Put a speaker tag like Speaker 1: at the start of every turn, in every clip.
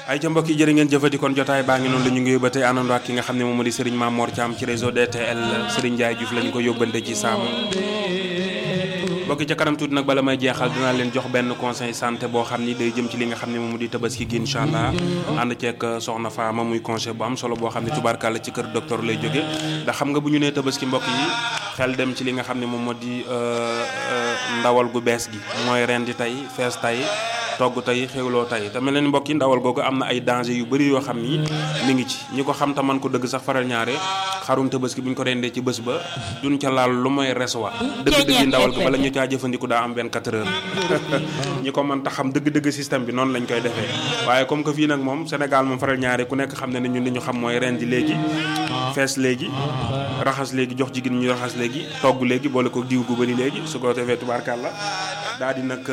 Speaker 1: ay ca mbokk yi jërë ngeen jëfati kon jotaay baa ngi noonu la ñu ngi yóbbatee àndandoo ak ki nga xam ne moom moo di Serigne Mamor Thiam ci réseau DTL Serigne Ndiaye Diouf la ñu ko yóbbante ci saamu mbokk yi ca kanam tuuti nag bala may jeexal dinaa leen jox benn conseil santé boo xam ni day jëm ci li nga xam ne moom moo di tabaski gi incha allah ànd ceeg soxna Fama muy conseil bu am solo boo xam ne tubaarkàlla ci kër docteur lay jóge ndax xam nga bu ñu nee tabaski mbokk yi xel dem ci li nga xam ne moom moo di ndawal gu bees gi mooy rendi tey fees tey togg tey xewloo tey te mel na ni mbokk yi ndawal googu am na ay danger yu bëri yoo xam ni mi ngi ci ñi ko xam te man ko dëgg sax faral ñaare xarum tabaski bu ñu ko rendee ci bés ba duñ ca laal lu mooy resuwa dëgg-dëgg ndawal ko bala ñu caa jëfandiku daa am 24 heures ñi ko mën ta xam dëgg-dëgg système bi noonu lañ koy defee waaye comme que fii nag moom Sénégal moom faral ñaare ku nekk xam ne ne ñun li ñu xam mooy rendi léegi fees léegi raxas léegi jox jigéen ñu raxas léegi togg léegi boole ko diw gu bëri léegi su ko defee tubaarkàlla daal di nag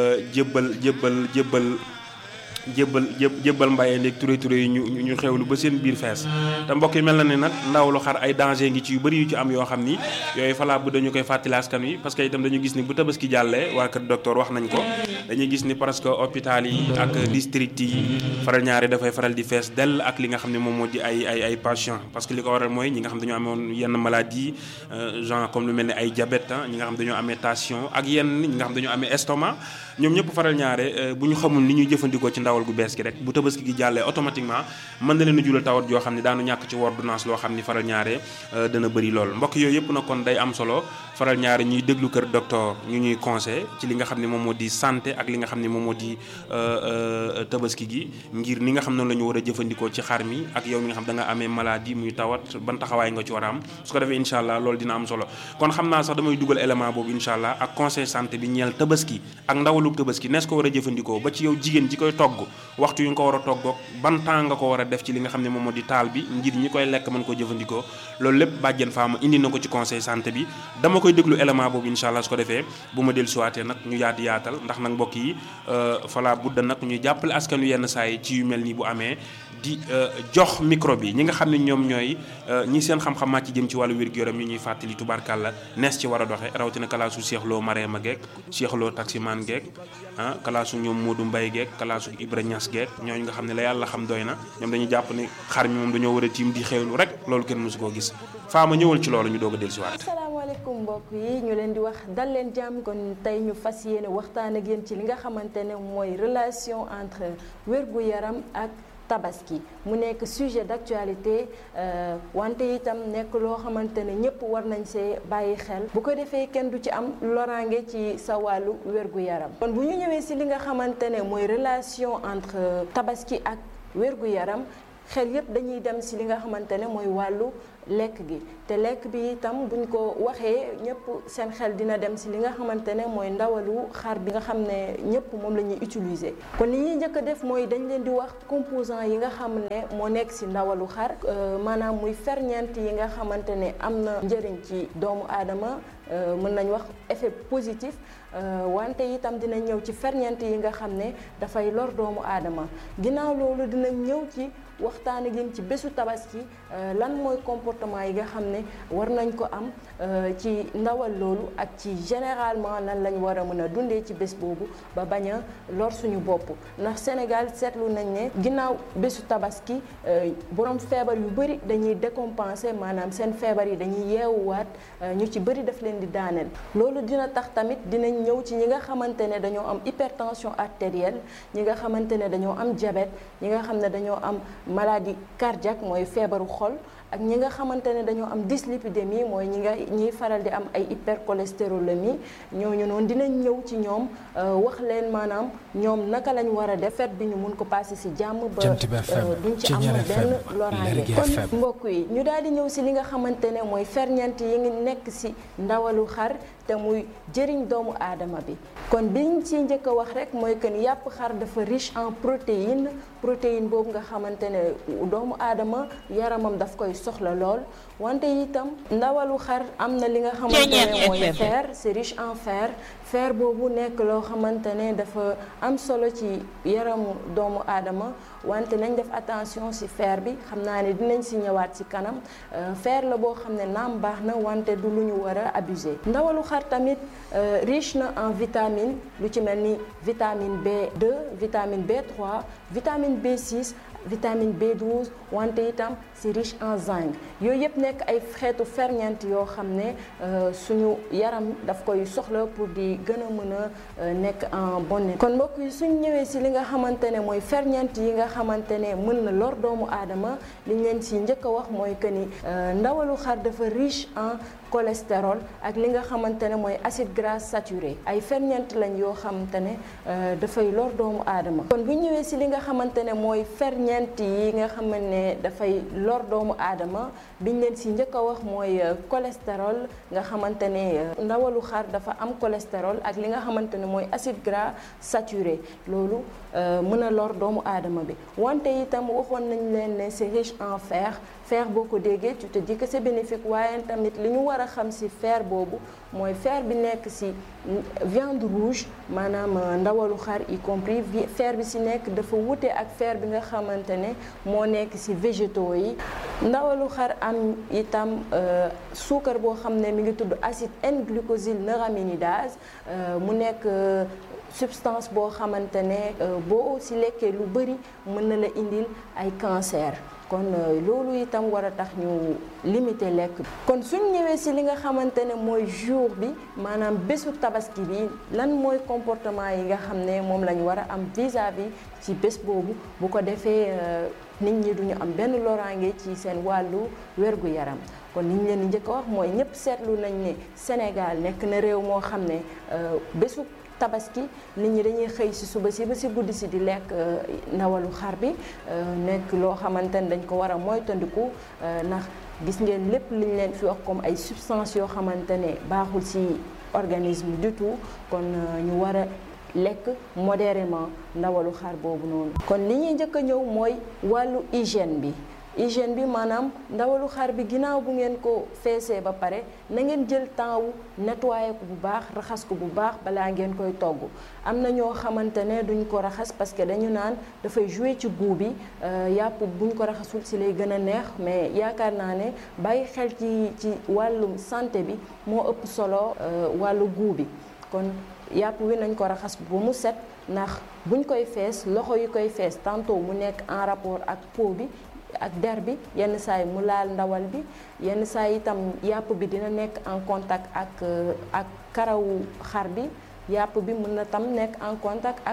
Speaker 1: jébbal mbayee léegi turé yi ñu xewlu ba seen biir fees te mbokk yi mel na ne nag ndaw lu xar ay danger ngi ci yu bëri yu ci am yoo xam ni yooyu falaa bu dañu koy fàttali askan wi parce que itam dañu gis ni bu tabaski jàllee waa kër docteur wax nañ ko dañuy gis ni presque hôpital yi ak district yi faral ñaari dafay faral di fees dell ak li nga xam ne moom moo di ay patient parce que li ko waral mooy ñi nga xam dañoo amoon yenn maladie genre comme lu mel ne ay diabète ñi nga xam dañoo amee tension ak yenn ñi nga xam dañoo amee estomac ñoom ñëpp faral ñaare bu ñu xamul ni ñuy jëfandikoo ci ndawal gu bees gi rek bu tabaski gi jàllee automatiquement mën na leen a jural tawat yoo xam ne daanu ñàkk ci ordonnance loo xam ni faral ñaare dana bëri lool mbokk yooyu yëpp na kon day am solo faral ñaare ñuy déglu kër docteur ñu ñuy conseil ci li nga xam ne moom moo di santé ak li nga xam ne moom moo di tabaski gi ngir ni nga xam noonu la ñu war a jëfandikoo ci xar mi ak yow mi nga xam da nga amee maladie muy tawat ban taxawaay nga ci war a am su ko defee incha allah loolu dina am solo kon xam naa sax damay dugal élément boobu incha allah ak conseil santé bi ñeel tabaski ak ndawalu tabaski nees ko war a jëfandikoo ba ci yow jigéen ji koy togg waxtu yu nga ko war a toggoog ban temps nga ko war a def ci li nga xam ne moom moo di taal bi ngir ñi koy lekk mën ko jëfandikoo loolu lépp bàjjen Fama indi na ko ci conseil santé bi dama koy déglu élément boobu incha allah su ko defee bu ma dellu siwaatee nag ñu yaatal ndax nag mbokk yi fala budda nag ñu jàppale askanu yenn saa yi ci yu mel nii bu amee di jox micro bi ñi nga xam ne ñoom ñooy ñi seen xam-xam màcc jëm ci wàllu wér-gu-yaram ñu ñuy fàttali tubaarkàlla nees ci war a doxee rawatina kalaasu Cheikh Lo Marema geek Cheikh Lo taximan geek kalaasu ñoom Modou Mbaye geek kalaasu Ibra Niass geek ñooñu nga xam ne la yàlla xam doy na ñoom dañuy jàpp ni xar mi moom dañoo war a tiim di xewlu rek loolu kenn mësu koo gis Fama ñëwal ci loolu ñu doog a dellusiwaat.
Speaker 2: asalaamaaleykum mbokk yi ñu leen di wax dal leen jàmm kon tey ñu fas yéene waxtaan ak yéen ci li nga xamante ne mooy relation entre wér-gu-yaram ak tabaski mu nekk sujet d'actualité wante itam nekk loo xamante ne ñëpp war nañ see bàyyi xel bu ko defee kenn du ci am loraange ci sa wàllu wér-gu-yaram kon bu ñu ñëwee si li nga xamante ne mooy relation entre tabaski ak wér-gu-yaram xel yëpp dañuy dem si li nga xamante ne mooy wàllu lekk gi te lekk bi itam buñ ko waxee ñëpp seen xel dina dem si li nga xamante ne mooy ndawalu xar bi nga xam ne ñëpp moom la ñuy utiliser kon li ñuy njëkk a def mooy dañ leen di wax composant yi nga xam ne moo nekk si ndawalu xar maanaam muy ferñeent yi nga xamante ne am na njëriñ ci doomu aadama mën nañ wax effet positif wante itam dinañ ñëw ci ferñeent yi nga xam ne dafay lor doomu aadama ginnaaw loolu dinañ ñëw ci waxtaan ak yéen ci bésu tabaski lan mooy comportement yi nga xam ne war nañ ko am ci ndawal loolu ak ci généralement lan lañ war a mën a dundee ci bés boobu ba bañ a lor suñu bopp ndax Sénégal seetlu nañ ne ginnaaw bésu tabaski borom feebar yu bëri dañuy décompenser maanaam seen feebar yi dañuy yeewuwaat ñu ci bëri daf leen di daaneel loolu dina tax tamit dinañ ñëw ci ñi nga xamante ne dañoo am hypertension artérielle ñi nga xamante ne dañoo am diabète ñi nga xam ne dañoo am maladie cardiaque mooy feebaru xol ak ñi nga xamante ne dañoo am dyslipidémie mooy ñiy faral di am ay hypercholestérolémie ñooñu noonu dinañ ñëw ci ñoom wax leen maanaam ñoom naka lañ war a def fête bi ñu mun ko passé ci jàmm ba duñ ci am benn loraange kon mbokk yi ñu daal di ñëw ci li nga xamante ne mooy ferñeent yi ngi nekk ci ndawalu xar te muy jëriñ doomu aadama bi kon biñ ci njëkk a wax rek mooy que ni yàpp xar dafa riche en protéine boobu nga xamante ne doomu aadama yaramam daf koy soxla lool lool wante itam ndawalu xar am na li nga xamante ne mooy fer, c'est riche en fer. Fer boobu nekk loo xamante ne dafa am solo ci yaramu doomu aadama wante nañ def attention ci fer bi xam naa ne dinañ ci ñëwaat ci kanam fer la boo xam ne naam baax na wante du lu ñu war a abuser. Ndawalu xar tamit riche na en vitamine lu ci mel ni vitamine B2, vitamine B3, vitamine B6, vitamine B12 wante itam c'est riche en zinc yooyu yëpp nekk ay xeetu ferñeent yoo xam ne suñu yaram daf koy soxla pour di gën a mën a nekk en bonne. kon mbokk yi suñ ñëwee ci li nga xamante ne mooy ferñeent yi nga xamante ne mën na lor doomu aadama liñ leen ci njëkk a wax mooy que ni ndawalu xar dafa riche en cholestérol ak li nga xamante ne mooy acide gras saturé ay ferñeent lañ yoo xamante ne dafay lor doomu aadama. kon bu ñëwee ci li nga xamante ne mooy ferñeent yi nga xamante ne dafay lor doomu aadama biñ leen ci njëkk a wax mooy cholestérol nga xamante ne ndawalu xar dafa am cholestérol ak li nga xamante ne mooy acide gras saturé loolu mën a lor doomu aadama bi wante itam waxoon nañ leen ne c'est riche en fer. Fer boo ko déggee tu te dis que c'est bénéfique waaye tamit li ñu war a xam ci fer boobu mooy fer bi nekk ci viande rouge maanaam ndawalu xar y compris fer bi ci nekk dafa wute ak fer bi nga xamante ne moo nekk ci végétaux yi. ndawalu xar am itam suukar boo xam ne mi ngi tudd acide N-glucosyl neuraminidase mu nekk substance boo xamante ne boo ci lekkee lu bari mën na la indil ay cancer. kon loolu itam war a tax ñu limiter lekk. kon suñ ñëwee ci li nga xamante ne mooy jour bi maanaam bésu tabaski bi lan mooy comportement yi nga xam ne moom lañ war a am vis-à-vis ci bés boobu bu ko defee nit ñi duñu am benn loraange ci seen wàllu wérgu yaram. kon li ñu leen di njëkk a wax mooy ñëpp seetlu nañ ne Sénégal nekk na réew moo xam ne bésu tabaski nit ñi dañuy xëy ci suba si ba ci guddi si di lekk ndawalu xar bi nekk loo xamante ne dañ ko war a moytandiku ndax gis ngeen lépp liñ leen fi wax comme ay substances yoo xamante ne baaxul ci organisme du tout kon ñu war a lekk modérément ndawalu xar boobu noonu. kon li ñuy njëkk a ñëw mooy wàllu hygiène bi. hygiène bi maanaam ndawalu xar bi ginnaaw bu ngeen ko feesee ba pare na ngeen jël temps wu nettoyer ko bu baax raxas ko bu baax balaa ngeen koy togg. am na ñoo xamante ne duñ ko raxas parce que dañu naan dafay jouer ci goût bi yàpp buñ ko raxasul ci lay gën a neex mais yaakaar naa ne bàyyi xel ci wàllum santé bi moo ëpp solo wàllu goût bi. kon yàpp wi nañ ko raxas ba mu set ndax buñ koy fees loxo yi koy fees tantôt mu nekk en rapport ak peau bi. ak der bi yenn saa yi mu laal ndawal bi yenn saa yi itam yàpp bi dina nekk en contact ak karawu xar bi yàpp bi mën na tam nekk en contact ak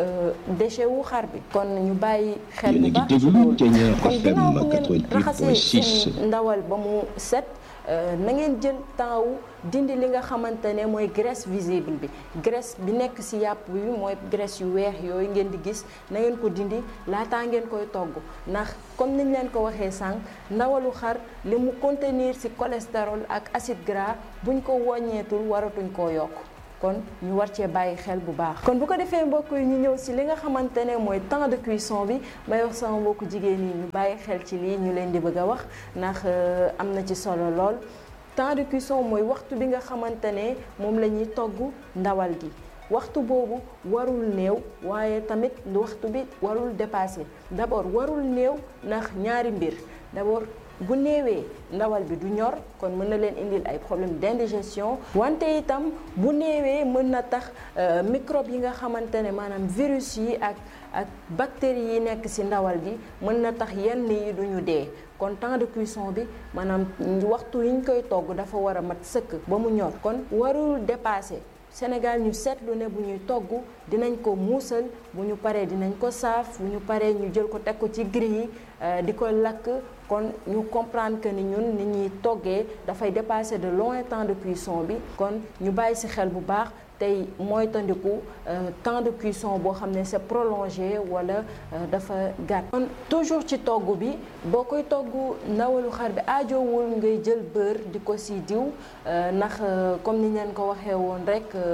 Speaker 2: déchet wu xar bi. kon ñu bàyyi xel bu baax ci loolu kon ginnaaw bu ngeen raxasee seen ndawal ba mu set na ngeen jël temps wu dindi li nga xamante ne mooy graisse visible bi graisse bi nekk ci yàpp bi mooy graisse yu weex yooyu ngeen di gis na ngeen ko dindi laataa ngeen koy togg ndax comme niñ leen ko waxee sànq ndawalu xar li mu contenir ci cholestérol ak acide gras buñ ko wàññeetul waratuñ koo yokk kon ñu war cee bàyyi xel bu baax. kon bu ko defee mbokk yi ñu ñëw ci li nga xamante ne mooy temps de cuisson bi may wax sama mbokku jigéen yi ñu bàyyi xel ci lii ñu leen di bëgg a wax ndax am na ci solo lool. temps de cuisson mooy waxtu bi nga xamante ne moom la ñuy togg ndawal gi waxtu boobu warul néew waaye tamit waxtu bi warul dépasser d'abord warul néew ndax ñaari mbir d'abord bu néewee ndawal bi du ñor kon mën na leen indil ay problème d'indigestion wante itam bu néewee mën na tax microbe yi nga xamante ne maanaam virus yi ak bactéries yi nekk ci ndawal gi mën na tax yenn yi duñu dee kon temps de cuisson bi maanaam waxtu yi ñu koy togg dafa war a mat sëkk ba mu ñor kon warul dépasser Sénégal ñu seetlu ne bu ñuy togg dinañ ko muusal bu ñu paree dinañ ko saaf bu ñu paree ñu jël ko teg ko ci grille yi di ko lakk kon ñu comprendre que ni ñun ni ñuy toggee dafay dépasser de loin temps de cuisson bi kon ñu bàyyi ci xel bu baax tey mooy tandiku temps de cuisson boo xam ne c'est prolongé wala dafa gàtt. kon toujours ci togg bi boo koy togg ndawalu xar bi aajowul ngay jël beurre di ko ci diw ndax comme ni ñu leen ko waxee woon rek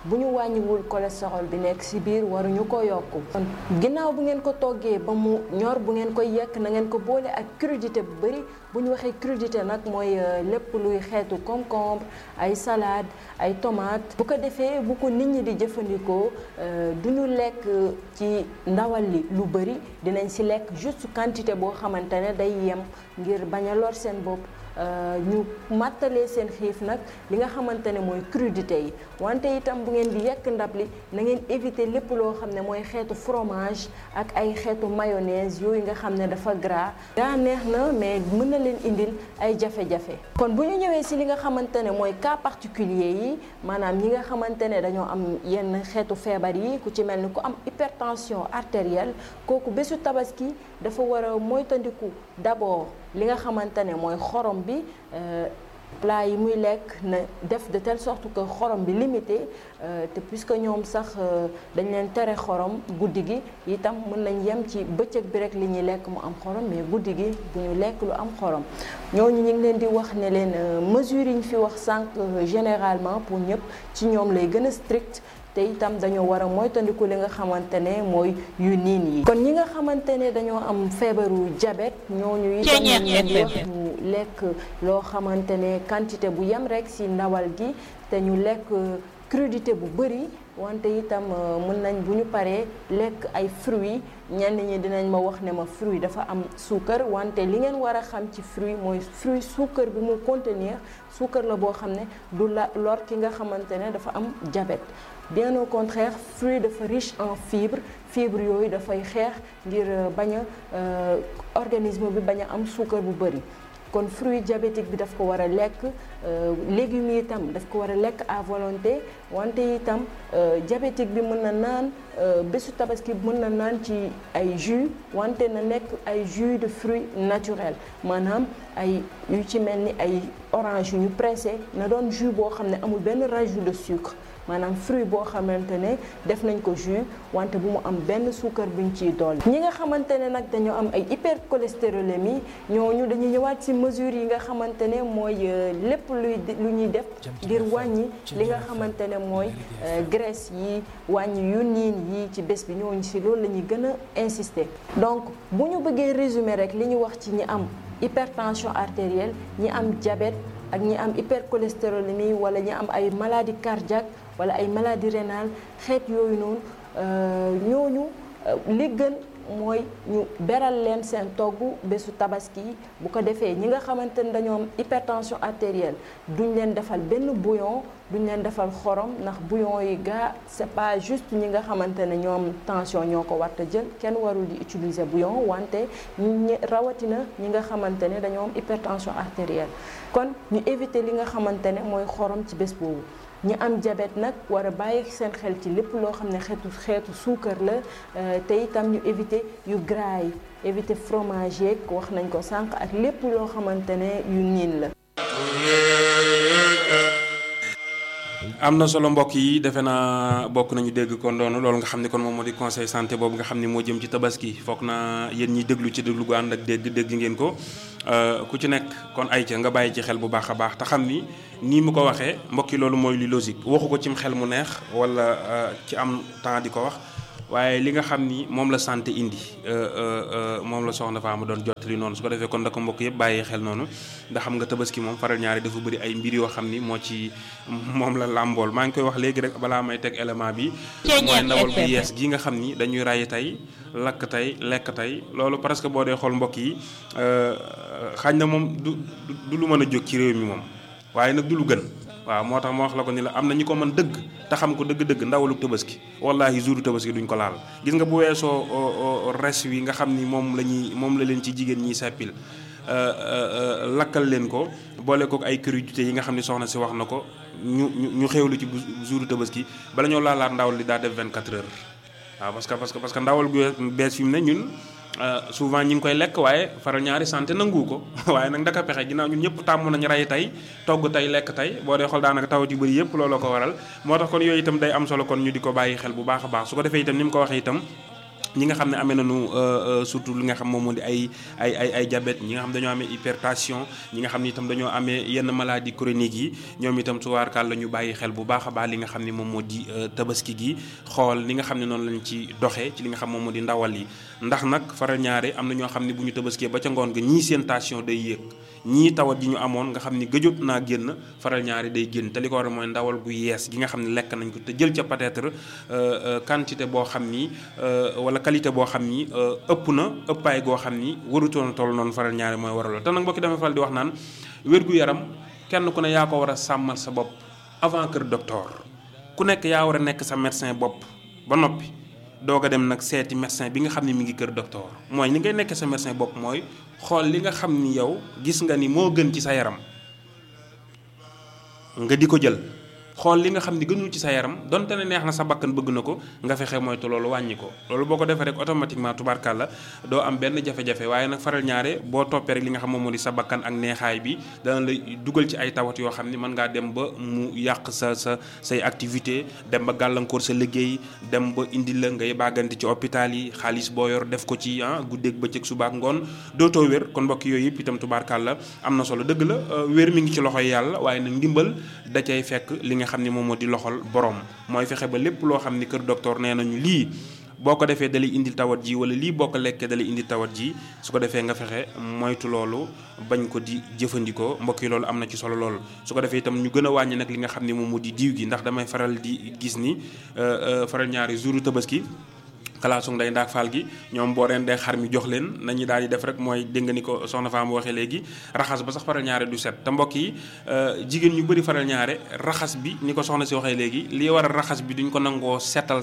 Speaker 2: bu ñu wàññiwul cholestérol bi nekk ci biir waruñu ko yokku. kon ginnaaw bu ngeen ko toggee ba mu ñor bu ngeen koy yekk na ngeen ko boole ak crudité bu bari. bu ñu waxee crudité nag mooy lépp luy xeetu concombre ay salade ay tomate bu ko defee bu ko nit ñi di jëfandikoo du ñu lekk ci ndawal li lu bari dinañ ci lekk juste quantité boo xamante ne day yem ngir bañ a lor seen bopp. ñu màttalee seen xiif nag li nga xamante ne mooy crudité yi wante itam bu ngeen di yekk ndab li na ngeen éviter lépp loo xam ne mooy xeetu fromage ak ay xeetu mayonnaise yooyu nga xam ne dafa gras gaa neex na mais mën na leen indil ay jafe-jafe. kon bu ñu ñëwee ci li nga xamante ne mooy cas particulier yi maanaam ñi nga xamante ne dañoo am yenn xeetu feebar yi ku ci mel ni ku am hypertension artérielle kooku bésu tabaski dafa war a moytandiku d'abord li nga xamante ne mooy xorom bi plat yi muy lekk na def de telle sorte que xorom bi limité te puisque ñoom sax dañ leen tere xorom guddi gi itam mën nañ yem ci bëccëg bi rek li ñuy lekk mu am xorom mais guddi gi bu ñu lekk lu am xorom ñooñu ñu ngi leen di wax ne leen mesures yi ñu fi wax sànq généralement pour ñëpp ci ñoom lay gën a strict te itam dañoo war a moytandiku li nga xamante ne mooy yu niin yi. kon ñi nga xamante ne dañoo am feebaru diabète ñooñu itam ñu wax ñu lekk loo xamante ne quantité bu yem rek ci ndawal gi te ñu lekk crudité bu bari wante itam mën nañ bu ñu paree lekk ay fruits ñenn ñi dinañ ma wax ne ma fruit dafa am suukar wante li ngeen war a xam ci fruit mooy fruit suukar bi mu contenir suukar la boo xam ne du la lor ki nga xamante ne dafa am diabète. bien au contraire fruit dafa riche en fibre yooyu dafay xeex ngir bañ a organisme bi bañ a am suukar bu bari kon fruit diabétique bi daf ko war a lekk légumes yi itam daf ko war a lekk à volonté wante itam diabétique bi mën na naan bésu tabaski mën na naan ci ay jus wante na nekk ay jus de fruits naturels maanaam ay yu ci mel ni ay orange yu ñu pressé na doon jus boo xam ne amul benn rajout de sucre maanaam fruit boo xamante ne def nañ ko jus wante bu mu am benn suukar buñ ciy dool ñi nga xamante ne nag dañoo am ay hypercholestérolémie ñooñu dañuy ñëwaat ci mesures yi nga xamante ne mooy lépp lu ñuy def ngir wàññi li nga xamante ne mooy graisse yi wàññi yu niin yi ci bés bi ñooñu ci loolu la ñuy gën a insister. donc bu ñu bëggee résumer rek li ñu wax ci ñi am hypertension artérielle ñi am diabète ak ñi am hypercholestérolémie wala ñi am ay maladie cardiaque wala ay maladie rénale xeet yooyu noonu ñooñu li gën mooy ñu beral leen seen togg bésu tabaski bu ko defee ñi nga xamante ne dañoo am hypertension artérielle duñ leen defal benn bouillon duñ leen defal xorom ndax bouillon yi c'est pas juste ñi nga xamante ne ñoom tension ñoo ko war a jël kenn warul di utiliser bouillon wante rawatina ñi nga xamante ne dañoo am hypertension artérielle kon ñu éviter li nga xamante ne mooy xorom ci bés boobu. ñi am diabète nag war a bàyyi seen xel ci lépp loo xam ne xeetu suukar la te itam ñu éviter yu gras yi éviter fromage yeeg wax nañ ko sànq ak lépp loo xamante ne yu niin la.
Speaker 1: am na solo mbokk yi defe naa bokk nañu dégg kon doonu loolu nga xam ne kon moom moo di conseil santé boobu nga xam ne moo jëm ci tabaski foog na yéen ñi déglu ci déglu gu ànd ak dégg ngeen ko ku ci nekk kon ay ca nga bàyyi ci xel bu baax a baax te xam ni nii mu ko waxee mbokk yi loolu mooy li logique waxu ko cim xel mu neex wala ci am temps di ko wax waaye li nga xam ni moom la santé indi moom la soxna Fama doon jottali noonu su ko defee kon da ko mbokk yëpp bàyyi xel noonu ndax xam nga tabaski moom faral ñaari dafa bëri ay mbir yoo xam ni moom la làmbool maa ngi koy wax léegi rek balaa may teg élément bi mooy ndawal bu yees gi nga xam ni dañuy rayi tey lakk tey lekk tey loolu presque boo dee xool mbokk yi xañ na moom du lu mën a jóg ci réew mi moom waaye nag du lu gën waaw moo tax ma wax la ko ni la am na ñu ko mën dëgg te xam ko dëgg-dëgg ndawalu tabaski wallahi jouru tabaski duñ ko laal gis nga bu weesoo res wi nga xam ni moom la leen ci jigéen ñiy seppil lakkal leen ko boole ko ay crudité yi nga xam ni soxna si wax na ko ñu xewlu ci jouru tabaski bala ñoo laalaat ndawal li daa def 24 heures waaw parce que ndawal gu bees fi mu ne ñun souvent ñi ngi koy lekk waaye faral ñaari santé nangu ko waaye nag ndaka pexe ginnaaw ñun ñëpp tàmm nañ rey tey togg tey lekk tey boo dee xool daanaka tawat yu bëri yëpp looloo ko waral moo tax kon yooyu itam day am solo kon ñu di ko bàyyi xel bu baax a baax su ko defee itam ni mu ko waxee itam ñi nga xam ne amee nañu surtout li nga xam moom moo di ay diabète ñi nga xam dañoo amee hypertension ñi nga xam ne itam dañoo amee yenn maladie chronique yi ñoom itam tubaarkaal la ñu bàyyi xel bu baax a baax li nga xam ne moom moo di tabaski gi xool li nga xam ne noonu lañ ci doxee ci li nga xam moom moo di ndawal yi ndax nag faral ñaare am na ñoo xam ne bu ñu tabaskee ba ca ngoon ga ñii seen tension day yéeg ñii tawat ji ñu amoon nga xam ni gëjot naa génn faral ñaare day génn te li ko war a mooy ndawal gu yees gi nga xam ne lekk nañ ko te jël ca peut-être quantité boo xam ni wala qualité boo xam ni ëpp na ëppaay goo xam ni warutoon toll noonu faral ñaare mooy waraloo te nag mbokki dama faral di wax naan wér-gu-yaram kenn ku ne yaa ko war a sàmmal sa bopp avant kër docteur ku nekk yaa war a nekk sa médecin bopp ba noppi doog a dem nag seeti médecin bi nga xam ne mi ngi kër docteur mooy ni ngay nekk sa médecin bopp mooy xool li nga xam ni yow gis nga ni moo gën ci sa yaram nga di ko jël xool li nga xam ni gënul ci sa yaram donte ne neex na sa bakkan bëgg na ko nga fexe moytu loolu wàññi ko loolu boo ko defee rek automatiquement tubaarkàlla doo am benn jafe-jafe waaye nag faral ñaare boo toppee rek li nga xam moom moo di sa bakkan ak neexaay bi dana la dugal ci ay tawat yoo xam ni mën ngaa dem ba mu yàq say activité dem ba gàllankoor sa liggéey dem ba indi la ngay bàggante ci hôpital yi xaalis boo yor def ko ci guddeeg bëccëg suba ak ngoon dootoo wér kon mbokk yooyu yëpp itam tubaarkàlla am na solo dëgg la wér mi ngi ci loxoy yàlla waaye nag ndimbal da cay fekk li nga xam ni moom moo di loxol borom mooy fexe ba lépp loo xam ni kër docteur nee nañu lii boo ko defee dalay indil tawat ji wala lii boo ko lekkee dalay indil tawat ji su ko defee nga fexe moytu loolu bañ ko di jëfandikoo mbokk yi loolu am na ci solo loolu su ko defee itam ñu gën a wàññi nag li nga xam ni moom moo di diw gi ndax damay faral di gis ni faral ñaari jouru tabaski kalaasug nday ndaak faal gi ñoom boo reen dee xar mi jox leen nañu daal di def rek mooy dégg nga ni ko soxna Fama waxee léegi raxas ba sax faral ñaare du set te mbokk yi jigéen ñu bëri faral ñaare raxas bi ni ko soxna si waxee léegi li war a raxas bi duñ ko nangoo setal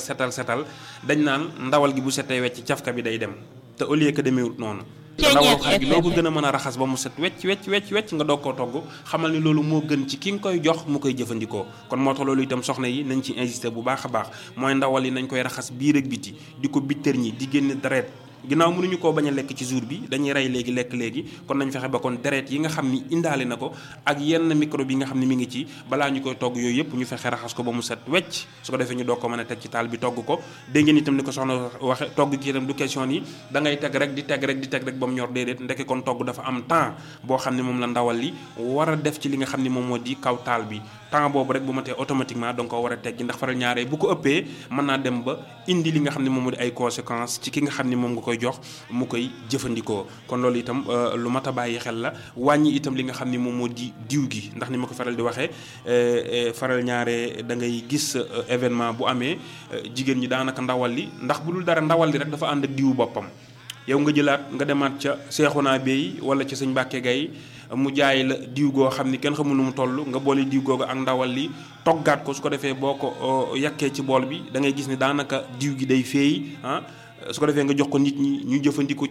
Speaker 1: dañ naan ndawal gi bu setee wecc cafka bi day dem te au lieu que demeewut noonu ndawal xar gi loo ko gën a mën a raxas ba mu set wecc nga doog koo togg xamal ni loolu moo gën ci ki nga koy jox mu koy jëfandikoo kon moo tax loolu itam soxna yi nañ ci insister bu baax a baax mooy ndawal yi nañ koy raxas biir ak biti di ko bittër ñi di génne deret ginnaaw mënuñu koo bañ a lekk ci jour bi dañuy rey léegi lekk léegi kon nañ fexe ba kon deret yi nga xam ni indaale na ko ak yenn microbe yi nga xam ni mi ngi ci balaa ñu koy togg yooyu yëpp ñu fexe raxas ko ba mu set wecc su ko defee ñu doog ko mën a teg ci taal bi togg ko dégg ngeen itam ni ko soxna waxe togg ki itam du question yi da ngay teg rek di teg rek ba mu ñor déedéet ndeke kon togg dafa am temps boo xam ne moom la ndawal li war a def ci li nga xam ni moom moo di kaw taal bi temps boobu rek bu ma tee automatiquement donc ko war a teggi ndax faral ñaaree bu ko ëppee mën naa dem ba indi li nga xam ne moom moo di ay conséquences ci ki nga xam ni moom nga koy jox mu koy jëfandikoo kon loolu itam lu mat a bàyyi xel la wàññi itam li nga xam ni moom moo di diw gi ndax ni ma ko faral di waxee faral ñaare da ngay gis événement bu amee jigéen ñi daanaka ndawal li ndax bu dul dara ndawal li rek dafa ànd ak diwu boppam yow nga jëlaat nga demaat ca Seexuna Bey wala ca sëñ Mbàkke Gay mu jaay la diw goo xam ni kenn xamul nu mu toll nga boole diw googu ak ndawal li toggaat ko su ko defee boo ko yàkkee ci bool bi da ngay gis ni daanaka diw gi day feey su ko defee nga jox ko nit ñi ñu jëfandiku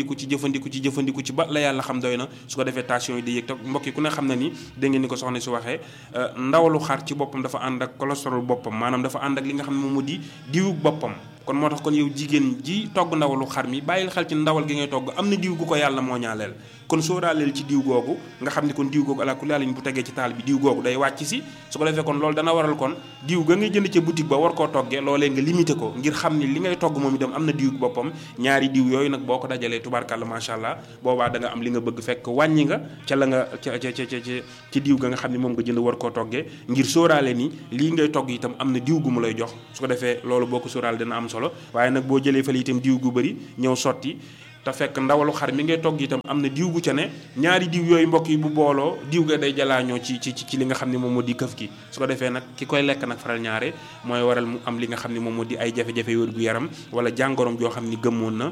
Speaker 1: ci ba la yàlla xam doy na su ko defee tension yi di yéeg te mbokk yi ku ne xam na ni dégg ngeen ni ko soxna si waxee ndawalu xar ci boppam dafa ànd ak cholestérol boppam maanaam dafa ànd ak li nga xam ne moom moo di diwu boppam kon moo tax kon yow jigéen ji togg ndawalu xar mi bàyyil xel ci ndawal gi ngay togg am na diw gu ko yàlla moo ñaaleel kon sóoraaleel ci diw googu nga xam ni kon diw googu ala kulli haal bu tegee ci taal bi diw googu day wàcc si su ko defee kon loolu dana waral kon diw ga ngay jënd ca boutique ba war koo toggee loolee nga limité ko ngir xam ni li ngay togg moom itam am na diw boppam ñaari diw yooyu nag boo ko dajalee tubaarkàlla macha allah boobaa da nga am li nga bëgg fekk wàññi nga ca la nga ca ci diw ga nga xam ni moom nga jënd war koo toggee ngir sóoraale ni lii ngay togg itam am na diw gu mu lay jox su ko defee loolu boo ko sóoraale dina am solo waaye nag boo jëlee fële itam diw gu bëri ñëw sotti te fekk ndawalu xar mi ngay togg itam am na diw gu ca ne ñaari diw yooyu mbokk yi bu booloo diw ga day jalaañoo ci li nga xam ne moom moo di këf gi su ko defee nag ki koy lekk nag faral ñaare mooy waral mu am li nga xam ne moom moo di ay jafe-jafe wér gu yaram wala jàngoroom joo xam ni gëmmoon na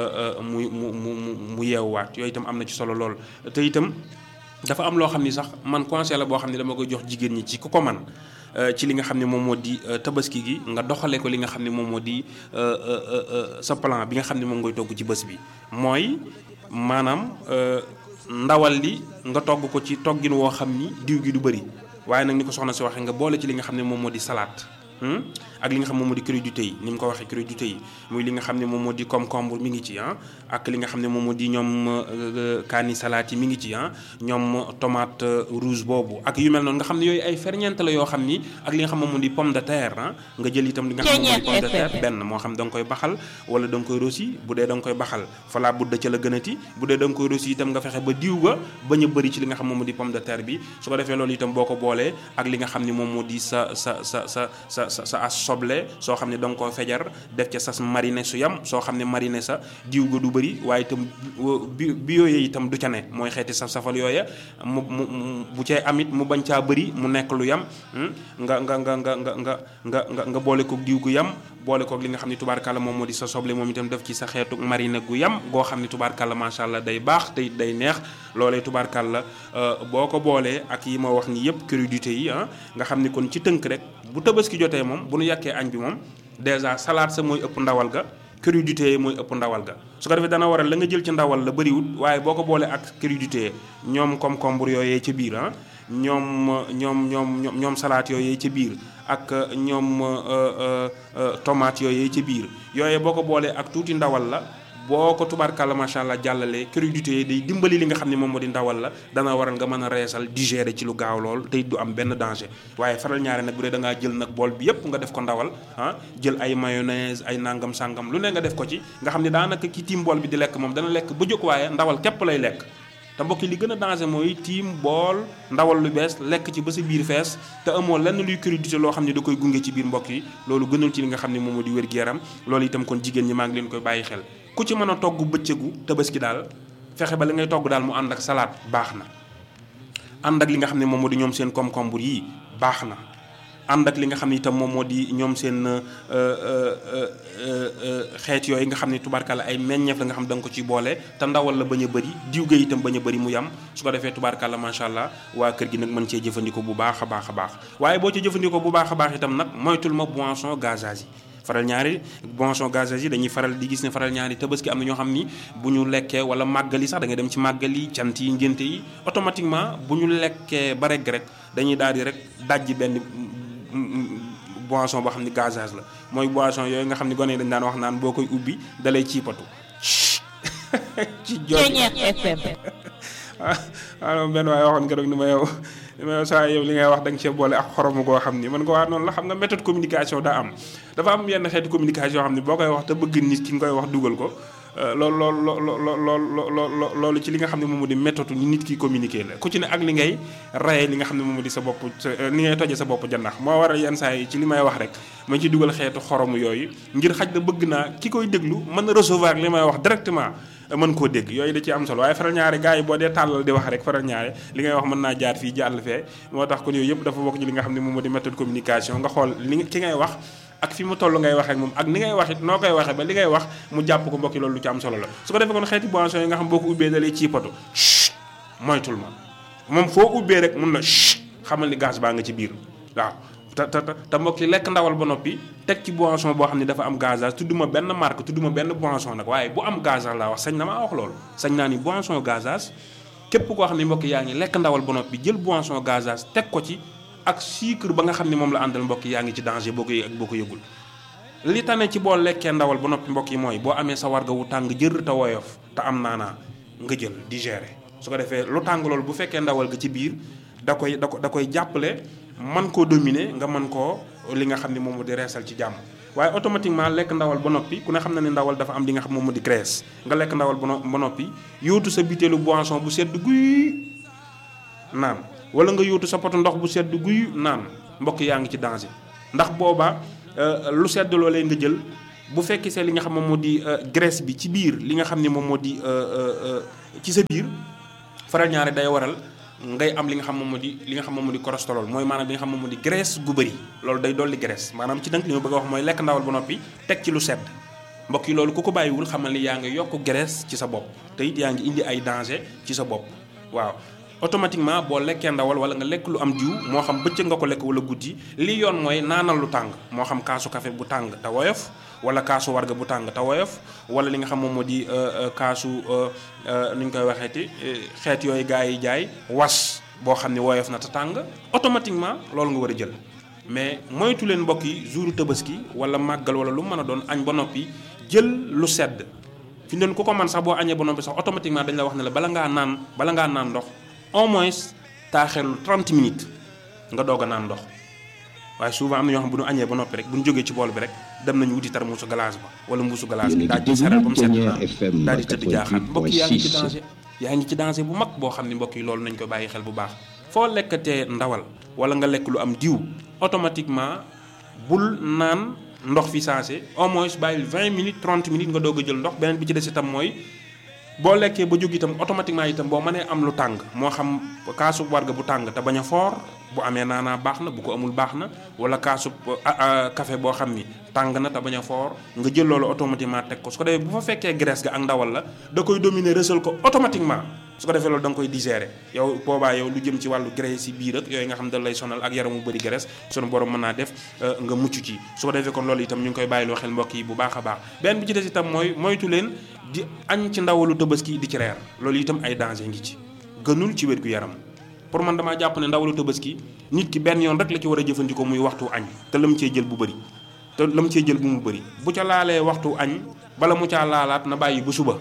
Speaker 1: mu yeewwaat yooyu itam am na ci solo lool te itam dafa am loo xam ni sax man conseil la boo xam ne dama koy jox jigéen ñi ci ku ko man ci li nga xam ne moom moo di tabaski gi nga doxalee ko li nga xam ne moom moo di sa plan bi nga xam ne moom ngay togg ci bés bi mooy maanaam ndawal li nga togg ko ci toggin woo xam ni diw gi du bëri waaye nag ni ko soxna si waxee nga boole ci li nga xam ne moom moo di salade ak li nga xam moom moo di crudité yi ni mu ko waxee crudité yi muy li nga xam ne moom moo di concombre mi ngi ci ak li nga xam ne moom moo di ñoom kaani salade yi mi ngi ci ñoom tomate rouge boobu ak yu mel noonu nga xam ne yooyu ay ferñeent la yoo xam ni ak li nga xam moom moo di pomme de terre nga jël itam li nga xam moom moo di pomme de terre benn moo xam da nga koy baxal wala da nga koy rosi bu dee da nga koy baxal fala budda ca la gënati bu dee da nga koy rosi itam nga fexe ba diw ga bañ a bëri ci li nga xam moom moo di pomme de terre bi su ko defee loolu itam boo ko boolee ak li nga xam ne moom moo di sa as soble soo xam ne da nga koo fejar def ca sas mariner su yam soo xam ne mariner sa diw ga du bëri waaye itam bi yooyee itam du ca ne mooy xeeti saf-safal yooya mu bu cay amit mu bañ caa bëri mu nekk lu yam nga boole ko diw gu yam boole koog li nga xam ne tubaarkàlla moom moo di sa soble moom itam def ci sa xeetu marine gu yam goo xam ne tubaarkàlla macha allah day baax te day neex loolee tubaarkàlla boo ko boolee ak yi ma wax ni yëpp crudité yi nga xam ni kon ci tënk rek bu tabaski jotee moom bu nu yàkkee añ bi moom dèjà salade sa mooy ëpp ndawal ga crudité yi mooy ëpp ndawal ga su ko defee dana waral la nga jël ci ndawal la bëriwut waaye boo ko boolee ak crudité ñoom concombre yooyee ci biir ñoom salade yooyee ci biir ak ñoom tomate yooyee ci biir yooyee boo ko boolee ak tuuti ndawal la boo ko tubaarkàlla macha allah jàllalee crudité yi day dimbali li nga xam ne moom moo di ndawal la dana waral nga mën a reesal digérer ci lu gaaw lool te du am benn danger waaye faral ñaare nag bu dee da ngaa jël nag bool bi yépp nga def ko ndawal jël ay mayonnaise ay nangam sangam lu ne nga def ko ci nga xam ne daanaka ki tiim bool bi di lekk moom dana lekk ba jóg waaye ndawal képp lay lekk te mbokk yi li gën a danger mooy tiim bool ndawal lu bees lekk ci ba sa biir fees te amoo lenn luy crudité loo xam ne da koy gunge ci biir mbokk yi loolu gënul ci li nga xam ne moom moo di wér-gu-yaram loolu itam kon jigéen ñi maa ngi leen koy bàyyi xel ku ci mën a togg bëccëgu tabaski daal fexe ba li ngay togg daal mu ànd ak salade baax na ànd ak li nga xam ne moom moo di ñoom seen concombre yi baax na ànd ak li nga xam ne itam moom moo di ñoom seen xeet yooyu nga xam ne tubaarkàlla ay meññeef la nga xam da nga ko ci boole te ndawal la bañ a bëri diw ga itam bañ a bëri mu yam su ko defee tubaarkàlla macha allah waa kër gi nag mën cee jëfandikoo bu baax a baax a baax waaye boo ci jëfandikoo bu baax a baax itam nag moytul ma boisson gazeuses yi faral ñaari boisson gazeuses yi dañuy faral di gis ne faral ñaari tabaski am na ñoo xam ni bu ñu lekkee wala màggali sax da ngay dem ci màggali cant yi ngénte yi automatiquement bu ñu lekkee ba rek dañuy daal di rek dajji benn boisson boo xam ni gazeuse la mooy boisson yooyu nga xam ni gone yi dañ daan wax naan boo koy ubbi dalay ciipatu ci waaw benn waaye waxoon keroog ni ma yow saa yow li ngay wax da nga cee boole ak xoromu goo xam ni man ko waa noonu la xam nga méthode communication daa am dafa am yenn xeeti communication yoo xam ni boo koy wax te bëgg nit ki nga koy wax dugal ko loolu ci li nga xam ne moom moo di méthode ni nit ki communiquer la ku ci ne ak li ngay rayee li nga xam ne moom moo di sa bopp li ngay toje sa bopp jannax moo waral yenn saa yi ci li may wax rek ma ci dugal xeetu xoromu yooyu ngir xaj na bëgg naa ki koy déglu mën na recevoir li may wax directement mën koo dégg yooyu da ci am solo waaye faral ñaare gars yi boo dee tàllal di wax rek faral ñaare li ngay wax mën naa jaar fii jàll fee moo tax kon yooyu yëpp dafa bokk ci li nga xam ne moom moo di méthode communication nga xool li ki ngay wax ak fi mu toll ngay waxee ak moom ak ni ngay wax it noo koy waxee ba li ngay wax mu jàpp ko mbokki loolu lu ci am solo la su ko defee kon xeeti boisson yi nga xam boo ko ubbee dalee ciipatu moytul ma moom foo ubbee rek mun na xamal ni gaz baa nga ci biir waaw te mbokki lekk ndawal ba noppi teg ci boisson boo xam ne dafa am gazage tudduma benn marque tudduma benn boisson nag waaye bu am gazage laa wax sañ na maa wax loolu sañ naa ni boisson gazage képp koo xam ne mbokki yaa ngi lekk ndawal ba noppi jël boisson gazage teg ko ci ak sucre ba nga xam ne moom la àndal mbokk yaa ngi ci danger boo ko yëg ak boo ko yëgul li tane ci boo lekkee ndawal ba noppi mbokk yi mooy boo amee sa warga wu tàng jër te woyof te am naanaa nga jël digérer su ko defee lu tàng loolu bu fekkee ndawal ga ci biir da koy jàppale man koo dominer nga mën koo li nga xam ne moom moo di reesal ci jàmm waaye automatiquement lekk ndawal ba noppi ku ne xam na ne ndawal dafa am li nga xam moom moo di graisse nga lekk ndawal ba noppi yóotu sa butéelu boisson bu sedd guy naan wala nga yóotu sa poto ndox bu sedd guy naan mbokk yaa ngi ci danger ndax booba lu sedd loolee nga jël bu fekkee see li nga xam moom moo di graisse bi ci biir li nga xam ne moom moo di ci sa biir faral ñaare day waral ngay am li nga xam moom moo di li nga xam moom moo di cholestérol mooy maanaam li nga xam moom moo di graisse gu bëri loolu day dolli graisse maanaam ci dënk li ma bëgg a wax mooy lekk ndawal ba noppi teg ci lu sedd mbokk yi loolu ku ko bàyyiwul xamal ni yaa ngi yokk graisse ci sa bopp te it yaa ngi indi ay danger ci sa bopp waaw automatiquement boo lekkee ndawal wala nga lekk lu am diw moo xam bëccëg nga ko lekk wala guddi li yoon mooy naanal lu tàng moo xam kaasu café bu tàng te woyof wala kaasu warga bu tàng te woyof wala li nga xam moom moo di kaasu nu ñu koy waxeeti xeet yooyu gars yi jaay was boo xam ne woyof na te tàng automatiquement loolu nga war a jël mais moytu leen mbokk yi jouru tabaski wala màggal wala lu mën a doon añ ba noppi jël lu sedd fi mu ne ku ko man sax boo añee ba noppi sax automatiquement dañ la wax ne la bala ngaa naan ndox au moins taaxeelu 30 minutes nga doog a naan ndox waaye souvent am na ñoo xam bu ñu añee ba noppi rek bu ñu jógee ci bool bi rek dem nañu wuti tar mbuusu glace ba wala mbuusu glace bi daal di saral ba mu sedd naan daal di tëdd jaaxaat mbokk yi yaa ngi ci danger bu mag boo xam ne mbokk yi loolu nañ ko bàyyi xel bu baax foo lekkatee ndawal wala nga lekk lu am diw automatiquement bul naan ndox fi sensé au moins bàyyil 20 minutes 30 minutes nga doog a jël ndox beneen bi ci des itam mooy boo lekkee ba jóg itam automatiquement itam boo mënee am lu tàng moo xam kaasu warga bu tàng te bañ a foor bu amee naanaa baax na bu ko amul baax na wala kaasu café boo xam ni tàng na te bañ a foor nga jël loolu automatiquement teg ko su ko defee bu fa fekkee graisse ga ak ndawal la da koy dominer rësal ko automatiquement su ko defee loolu da nga koy digérer yow boobaa yow lu jëm ci wàllu graisse yi biir ak yooyu nga xam da lay sonal ak yaram mu bëri graisse sunu borom mën naa def nga mucc ci su ko defee kon loolu itam ñu ngi koy bàyyiloo xel mbokk yi bu baax a baax benn bi ci des itam mooy moytu leen di añ ci ndawalu tabaski di ci reer loolu itam ay danger ngi ci gënul ci wér gu yaram pour man damaa jàpp ne ndawalu tabaski nit ki benn yoon rek la ci war a jëfandikoo muy waxtu añ te lam cee jël bu bëri te lam cee jël bu mu bëri bu ca laalee waxtu añ bala mu caa laalaat na bàyyi ba suba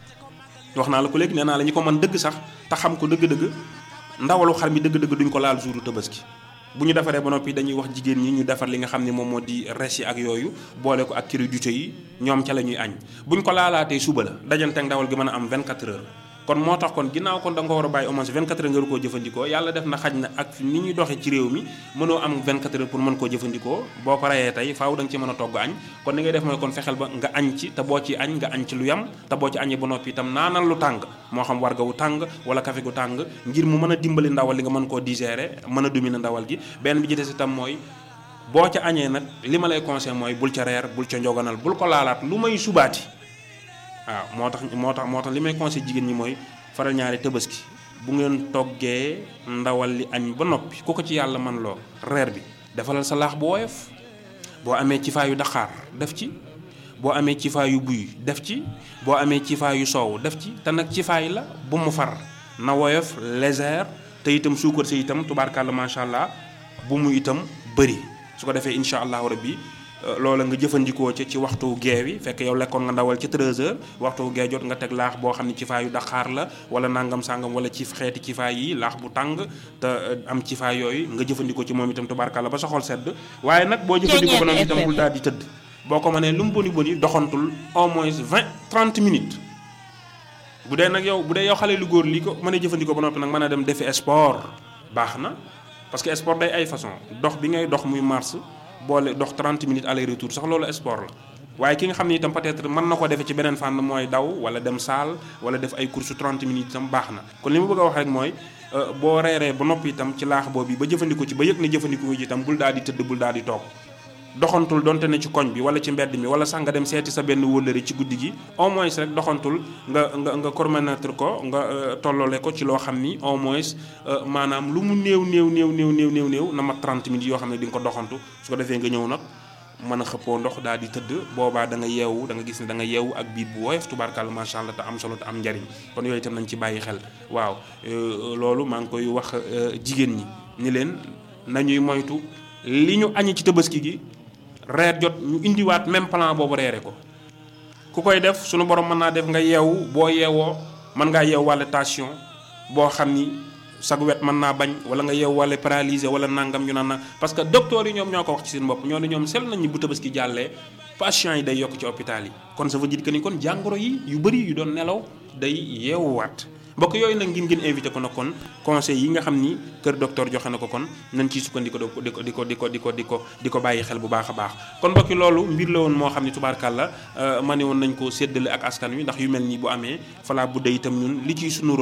Speaker 1: wax naa la ko léegi nee naa la ñi ko mën dëgg sax te xam ko dëgg-dëgg ndawalu xar mi dëgg-dëgg duñ ko laal jouru tabaski bu ñu defaree ba noppi dañuy wax jigéen ñi ñu defar li nga xam ne moom moo di res yi ak yooyu boole ko ak crudité yi ñoom ca la ñuy añ buñ ko laalaatee suba la dajanteeg ndawal gi mën a am 24 heures kon moo tax kon ginnaaw kon da nga ko war a bàyyi au moins 24 heures nga war koo jëfandikoo yàlla def na xaj na ak ni ñuy doxee ci réew mi mënoo am 24 heures pour mën koo jëfandikoo boo ko rayee tey faaw da nga ci mën a togg añ kon ni ngay def mooy kon fexeel ba nga añ ci te boo ci añ nga añ ci lu yam te boo ci añee ba noppi itam naanal lu tàng moo xam warga wu tàng wala café gu tàng ngir mu mën a dimbali ndawal li nga mën koo digérer mën a dominer ndawal gi benn bi ci des itam mooy boo ca añee nag li ma lay conseil mooy bul ca reer bul ca njoganal bul ko laalaat lu may subaati waaw moo tax li may conseil jigéen ñi mooy faral ñaari tabaski bu ngeen toggee ndawal li añ ba noppi ku ko ci yàlla man loo reer bi defalal sa laax bu woyof boo amee ci faayu daqaar def ci boo amee ci faayu buy def ci boo amee ci faayu soow def ci te nag ci faay la bu mu far na woyof légère te itam suukar si itam tubaarkàlla macha allah bu mu itam bëri su ko defee incha allahu rabbi loola nga jëfandikoo ci waxtu gee wi fekk yow lekkoon nga ndawal ci 13h waxtu gee jot nga teg laax boo xam ne ci faayu daqaar la wala nangam sangam wala ci xeeti ci faay yi laax bu tàng te am ci faay yooyu nga jëfandikoo ci moom itam tubaarkàlla ba sa xol sedd waaye nag boo jëfandikoo ba noonu itam bul daal di tëdd boo ko mënee lu mu boni doxantul au moins 20-30 minutes bu dee yow xale lu góor li ko mën a jëfandikoo ba noppi nag mën a dem defi sport baax na parce que sport day ay façon dox bi ngay dox muy marche boole dox 30 minutes aller retour sax loolu sport la waaye ki nga xam ne itam peut-être mën na ko defee ci beneen fànn mooy daw wala dem salle wala def ay course 30 minutes itam baax na kon li ma bëgg a wax rek mooy boo reeree ba noppi itam ci laax boobu ba jëfandikoo ci ba yëg ne jëfandikoo ji itam bul daal di tëdd bul daal di toog doxantul donte ne ci koñ bi wala ci mbedd mi wala sax nga dem seeti sa benn wóllëre ci guddi gi au moins rek doxantul nga chronomètre ko nga tolloole ko ci loo xam ni au moins maanaam lu mu néew na mat 30 minutes yoo xam ne di nga ko doxantu su ko defee nga ñëw nag mën a xëppoo ndox daal di tëdd boobaa da nga yeewu da nga gis ne da nga yeewu ak biir bu woyof tubaarkàlla macha allah te am solo te am njariñ kon yooyu itam nañ ci bàyyi xel waaw loolu maa ngi koy wax jigéen ñi ni leen nañuy moytu li ñu añi ci tabaski gi reer jot ñu indiwaat même plan boobu reere ko ku koy def sunu borom mën naa def nga yeewu boo yeewoo mën ngaa yeewu wàlle tension boo xam ni sag wet mën naa bañ wala nga yeewu wàlle paralysé wala nangam ñu naan na parce que docteur yi ñoom ñoo ko wax ci seen bopp ñoo ne ñoom seetlu nañu bu tabaski jàllee patients yi day yokk ci hôpital yi kon ça veut dire que ni kon jàngoro yi yu bëri yu doon nelaw day yeewuwaat mbokk yooyu nag ngeen invité ko nag kon conseil yi nga xam ni kër docteur joxe na ko kon nañ ciy sukkandiku di ko bàyyi xel bu baax a baax kon mbokki loolu mbir la woon moo xam ni tubaarkàlla ma ne woon nañ ko séddale ak askan wi ndax yu mel nii bu amee fala bu dee itam ñun li ciy sunu